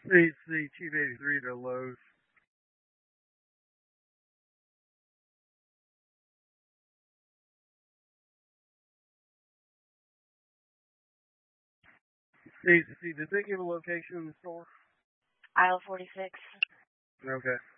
CHC Chief 83 to Lowe's. CHC, did they give a location in the store? Aisle 46. Okay.